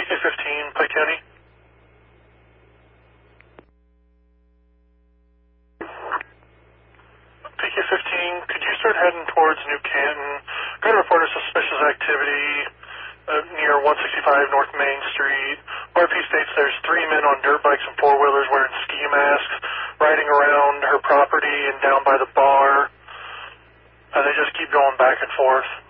PK-15, Pike County. PK-15, could you start heading towards New Canton? Got a report of suspicious activity near 165 North Main Street. RP states there's 3 men on dirt bikes and four-wheelers wearing ski masks riding around her property and down by the bar. They just keep going back and forth.